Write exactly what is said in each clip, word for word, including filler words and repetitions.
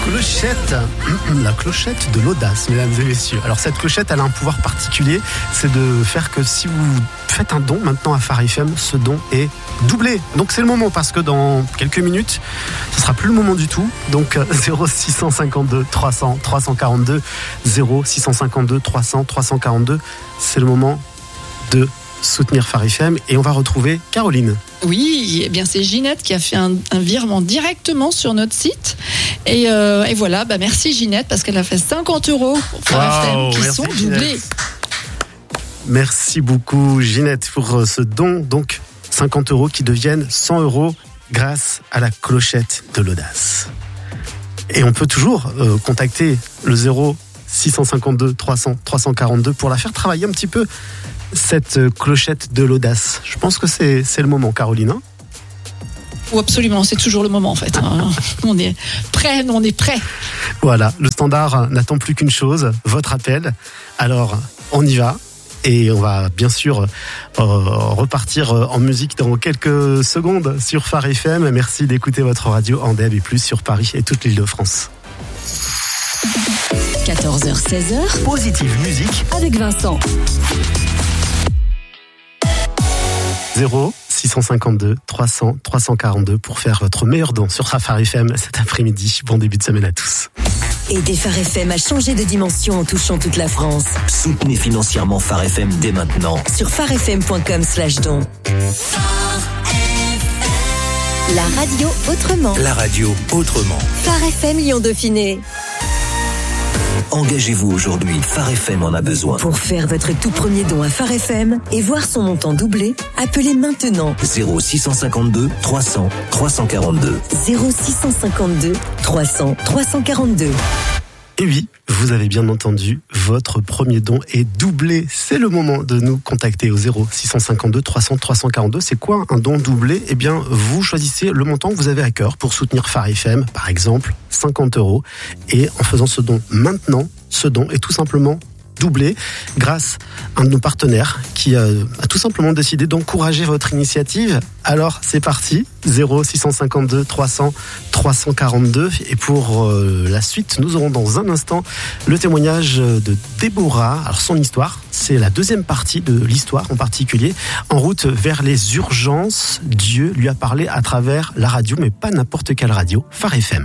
clochette, la clochette de l'audace, mesdames et messieurs. Alors cette clochette, elle a un pouvoir particulier, c'est de faire que si vous faites un don maintenant à Phare F M, ce don est doublé. Donc c'est le moment, parce que dans quelques minutes, ce sera plus le moment du tout. Donc zéro six cent cinquante-deux trois cents trois cent quarante-deux, zéro six cent cinquante-deux trois cents trois cent quarante-deux, c'est le moment de soutenir Phare F M, et on va retrouver Caroline. Oui, eh bien c'est Ginette qui a fait un, un virement directement sur notre site. Et, euh, et voilà, bah merci Ginette, parce qu'elle a fait cinquante euros pour Phare wow, F M qui sont Ginette. doublés. Merci beaucoup Ginette pour ce don. Donc cinquante euros qui deviennent cent euros grâce à la clochette de l'audace. Et on peut toujours euh, contacter le zéro six cent cinquante-deux trois cents trois cent quarante-deux pour la faire travailler un petit peu, cette clochette de l'audace. Je pense que c'est, c'est le moment, Caroline. Hein Ou absolument, c'est toujours le moment en fait. On est prêt, on est prêt. Voilà, le standard n'attend plus qu'une chose, votre appel. Alors, on y va. Et on va bien sûr euh, repartir en musique dans quelques secondes sur Phare F M. Merci d'écouter votre radio en D A B plus, sur Paris et toute l'Île-de-France. quatorze heures seize heures, Positive musique avec Vincent. zéro six cent cinquante-deux trois cents trois cent quarante-deux pour faire votre meilleur don sur Phare F M cet après-midi. Bon début de semaine à tous. Aider Phare F M à changer de dimension en touchant toute la France. Soutenez financièrement Phare F M dès maintenant. Sur pharefm point com slash don. La radio autrement. La radio autrement. Phare F M Lyon Dauphiné. Engagez-vous aujourd'hui, Phare F M en a besoin. Pour faire votre tout premier don à Phare F M et voir son montant doublé, appelez maintenant zéro six cent cinquante-deux trois cents trois cent quarante-deux. zéro six cent cinquante-deux trois cents trois cent quarante-deux. Et oui, vous avez bien entendu, votre premier don est doublé. C'est le moment de nous contacter au zéro six cent cinquante-deux trois cents trois cent quarante-deux. C'est quoi un don doublé ? Eh bien, vous choisissez le montant que vous avez à cœur pour soutenir Phare F M, par exemple cinquante euros. Et en faisant ce don maintenant, ce don est tout simplement doublé grâce à un de nos partenaires qui a, a tout simplement décidé d'encourager votre initiative. Alors c'est parti, zéro six cent cinquante-deux trois cents trois cent quarante-deux, et pour euh, la suite, nous aurons dans un instant le témoignage de Déborah. Alors son histoire, c'est la deuxième partie de l'histoire en particulier. En route vers les urgences, Dieu lui a parlé à travers la radio, mais pas n'importe quelle radio, Phare F M.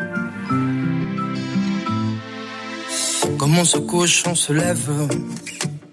Comment ce cochon se lève